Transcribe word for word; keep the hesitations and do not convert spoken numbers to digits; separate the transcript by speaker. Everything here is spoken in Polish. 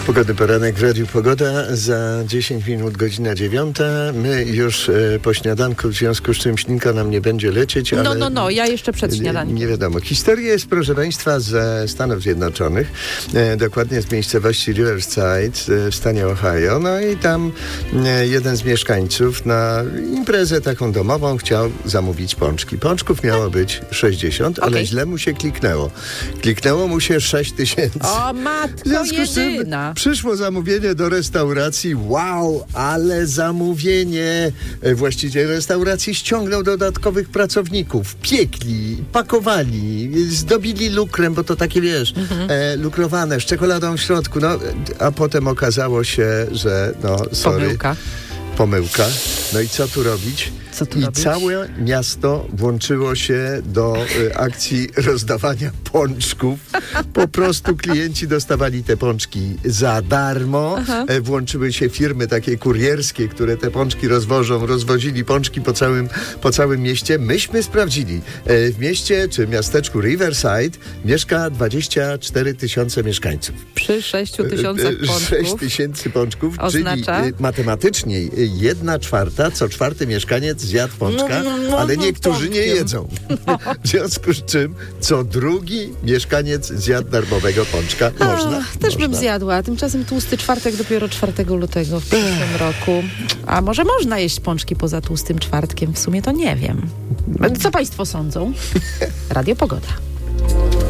Speaker 1: Pogodny poranek w Radiu Pogoda. Za dziesięć minut godzina dziewiąta. My już e, po śniadanku, w związku z czym ślinka nam nie będzie lecieć. Ale
Speaker 2: no, no, no, ja jeszcze przed
Speaker 1: nie,
Speaker 2: śniadaniem.
Speaker 1: nie wiadomo. Historia jest, proszę Państwa, ze Stanów Zjednoczonych. E, dokładnie z miejscowości Riverside e, w stanie Ohio. No i tam e, jeden z mieszkańców na imprezę taką domową chciał zamówić pączki. Pączków miało być sześćdziesiąt, ale
Speaker 2: Okay.
Speaker 1: źle mu się kliknęło. Kliknęło mu się sześć tysięcy.
Speaker 2: O,
Speaker 1: W
Speaker 2: matko
Speaker 1: związku z tym
Speaker 2: jedyna.
Speaker 1: przyszło zamówienie do restauracji. Wow, ale zamówienie. E, Właściciel restauracji ściągnął dodatkowych pracowników. Piekli, pakowali, zdobili lukrem, bo to takie, wiesz,
Speaker 2: Mhm.
Speaker 1: e, lukrowane, z czekoladą w środku. No, a potem okazało się, że no, sorry.
Speaker 2: Pomyłka.
Speaker 1: Pomyłka. No i co tu robić?
Speaker 2: Co tu
Speaker 1: I
Speaker 2: robić?
Speaker 1: całe miasto włączyło się do y, akcji rozdawania pączków. Po prostu klienci dostawali te pączki za darmo. E, włączyły się firmy takie kurierskie, które te pączki rozwożą, rozwozili pączki po całym, po całym mieście. Myśmy sprawdzili. E, w mieście czy miasteczku Riverside mieszka dwadzieścia cztery tysiące mieszkańców.
Speaker 2: Przy sześciu tysiącach
Speaker 1: sześć
Speaker 2: pączków.
Speaker 1: tysięcy pączków,
Speaker 2: Oznacza?
Speaker 1: czyli y, matematycznie y, jedna czwarta, co czwarty mieszkaniec zjadł pączka,
Speaker 2: No, no, no,
Speaker 1: ale
Speaker 2: no,
Speaker 1: niektórzy nie
Speaker 2: pączkiem.
Speaker 1: jedzą. W związku z czym co drugi mieszkaniec zjadł darmowego pączka. Można?
Speaker 2: Ach, też
Speaker 1: Można.
Speaker 2: bym zjadła. Tymczasem tłusty czwartek dopiero czwartego lutego w przyszłym roku. A może można jeść pączki poza tłustym czwartkiem? W sumie to nie wiem. Co Państwo sądzą? Radio Pogoda.